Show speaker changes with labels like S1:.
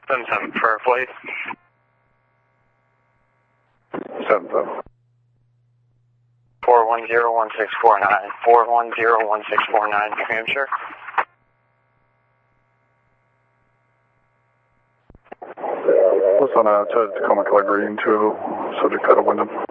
S1: 7-7 for flight.
S2: 7-7.
S1: 410-1649. 410-1649, New Hampshire.
S2: What's on a Tacoma Color Green 2, subject out of Wyndham.